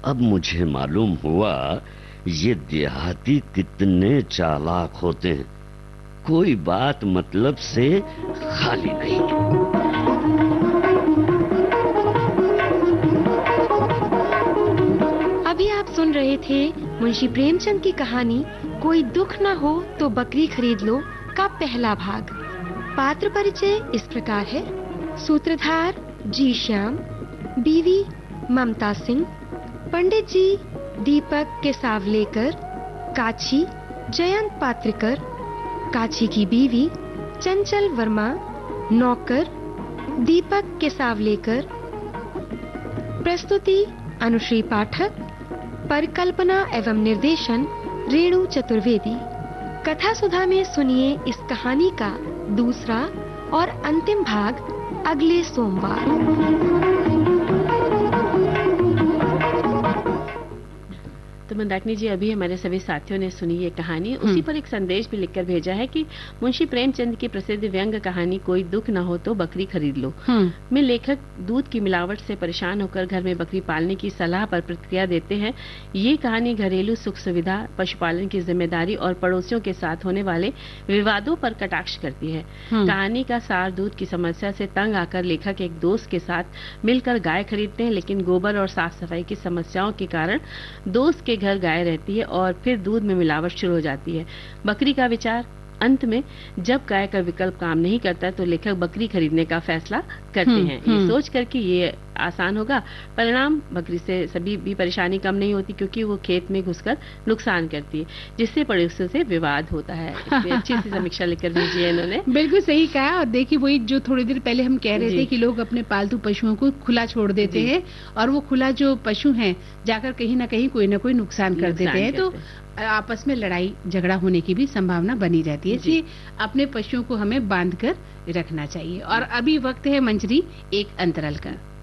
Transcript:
अब मुझे मालूम हुआ ये देहाती कितने चालाक होते हैं, कोई बात मतलब से खाली नहीं। अभी आप सुन रहे थे मुंशी प्रेमचंद की कहानी कोई दुख न हो तो बकरी खरीद लो का पहला भाग। पात्र परिचय इस प्रकार है। सूत्रधार जी श्याम, बीवी ममता सिंह, पंडित जी दीपक केसावलेकर, काची जयंत पात्रिकर, काची की बीवी चंचल वर्मा, नौकर दीपक केसावलेकर। प्रस्तुति अनुश्री पाठक, परिकल्पना एवं निर्देशन रेणु चतुर्वेदी। कथा सुधा में सुनिए इस कहानी का दूसरा और अंतिम भाग अगले सोमवार। तो मंदाकिनी जी, अभी हमारे सभी साथियों ने सुनी ये कहानी। उसी पर एक संदेश भी लिखकर भेजा है कि मुंशी प्रेमचंद की प्रसिद्ध व्यंग कहानी कोई दुख न हो तो बकरी खरीद लो में लेखक दूध की मिलावट से परेशान होकर घर में बकरी पालने की सलाह पर प्रतिक्रिया देते हैं। ये कहानी घरेलू सुख सुविधा, पशुपालन की जिम्मेदारी और पड़ोसियों के साथ होने वाले विवादों पर कटाक्ष करती है। कहानी का सार दूध की समस्या से तंग आकर लेखक एक दोस्त के साथ मिलकर गाय खरीदते हैं, लेकिन गोबर और साफ सफाई की समस्याओं के कारण दोस्त के घर गाय रहती है और फिर दूध में मिलावट शुरू हो जाती है। बकरी का विचार अंत में जब गाय का विकल्प काम नहीं करता तो लेखक बकरी खरीदने का फैसला करते हैं। ये सोच कर कि ये आसान होगा, परिणाम बकरी से सभी भी परेशानी कम नहीं होती, क्योंकि वो खेत में घुसकर नुकसान करती है, जिससे पड़ोसियों से विवाद होता है। अच्छी सी समीक्षा लिखकर भेजी है इन्होंने। बिल्कुल सही कहा। और देखिए, वही जो थोड़ी देर पहले हम कह रहे थे कि लोग अपने पालतू पशुओं को खुला छोड़ देते हैं और वो खुला जो पशु हैं जाकर कहीं ना कहीं कोई ना कोई नुकसान कर देते हैं, तो आपस में लड़ाई झगड़ा होने की भी संभावना बनी जाती है। इसलिए अपने पशुओं को हमें बांध कर रखना चाहिए। और अभी वक्त है मंजरी एक अंतराल का।